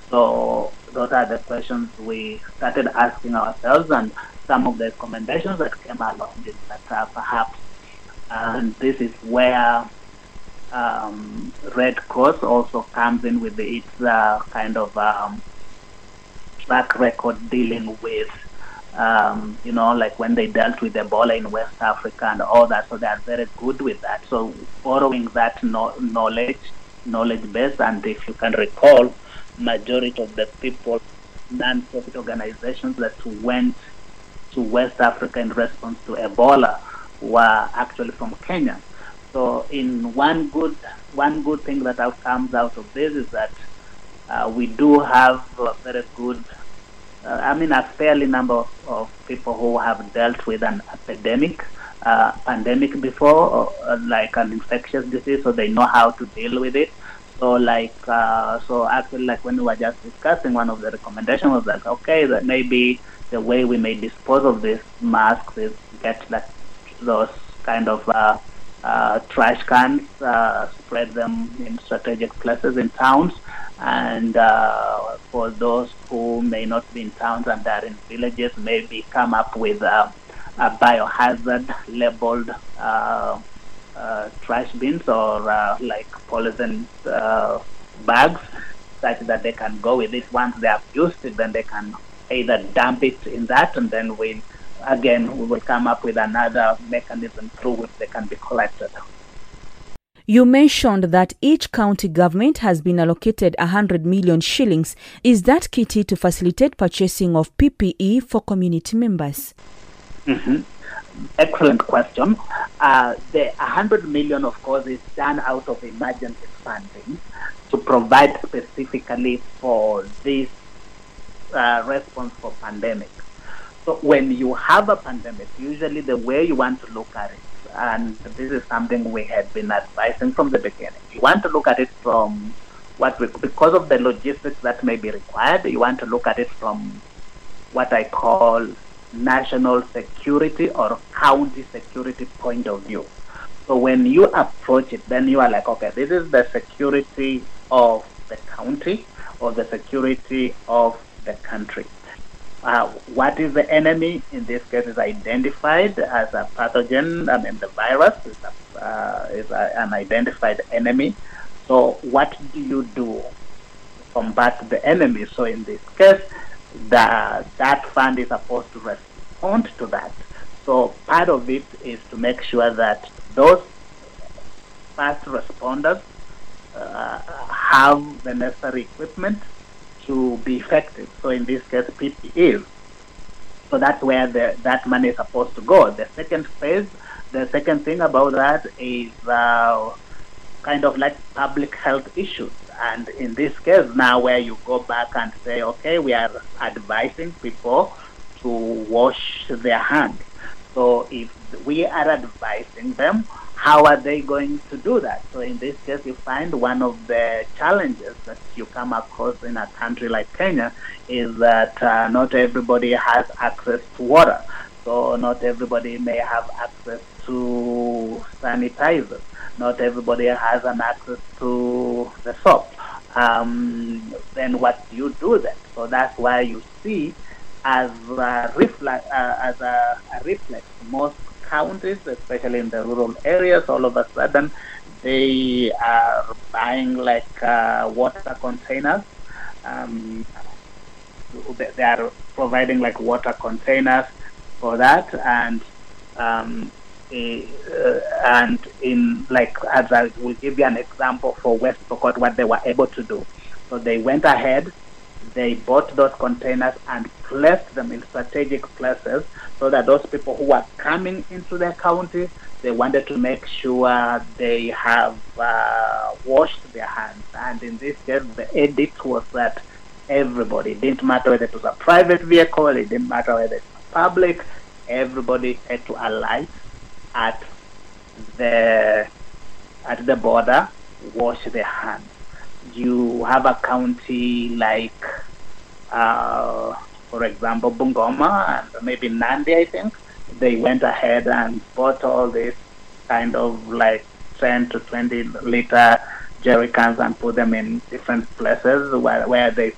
So those are the questions we started asking ourselves, and some of the recommendations that came along is that perhaps, and this is where Red Cross also comes in with its kind of track record dealing with, like when they dealt with Ebola in West Africa and all that. So they are very good with that. So borrowing that knowledge base, and if you can recall, majority of the people, non-profit organizations that went to West Africa in response to Ebola were actually from Kenya. So, in one good thing that comes out of this is that we do have a very good, a fairly number of people who have dealt with an pandemic before, like an infectious disease, so they know how to deal with it. So, so actually, like when we were just discussing, one of the recommendations was that, okay, that maybe the way we may dispose of these masks is get those kind of trash cans, spread them in strategic places in towns, and for those who may not be in towns and are in villages, maybe come up with a biohazard labeled trash bins, or like polythene bags, such that they can go with it. Once they have used it, then they can either dump it in that, and then we will come up with another mechanism through which they can be collected. You mentioned that each county government has been allocated 100 million shillings. Is that kitty to facilitate purchasing of PPE for community members? Mm-hmm. Excellent question. The 100 million, of course, is done out of emergency funding to provide specifically for this response for pandemic. So when you have a pandemic, usually the way you want to look at it, and this is something we had been advising from the beginning, you want to look at it from because of the logistics that may be required, you want to look at it from what I call national security or county security point of view. So when you approach it, then you are like, okay, this is the security of the county or the security of the country. What is the enemy? In this case, is identified as a pathogen. The virus is an identified enemy. So what do you do to combat the enemy? So in this case, that fund is supposed to respond to that. So part of it is to make sure that those first responders have the necessary equipment to be effective. So in this case, PPE. So that's where that money is supposed to go. The second phase, the second thing about that is kind of like public health issues. And in this case now, where you go back and say, okay, we are advising people to wash their hands. So if we are advising them, how are they going to do that? So in this case, you find one of the challenges that you come across in a country like Kenya is that not everybody has access to water. So not everybody may have access to sanitizers. Not everybody has an access to the soap. Then what do you do then? So that's why you see as a reflex, most counties, especially in the rural areas, all of a sudden they are buying water containers. They are providing water containers for that, and as I will give you an example for West Pokot, what they were able to do. So they went ahead, they bought those containers and placed them in strategic places so that those people who are coming into their county, they wanted to make sure they have washed their hands. And in this case, the edict was that everybody, it didn't matter whether it was a private vehicle, it didn't matter whether it was public, everybody had to alight at the border, wash their hands. You have a county like, for example, Bungoma and maybe Nandi, I think. They went ahead and bought all these kind of 10 to 20 liter jerry cans and put them in different places where they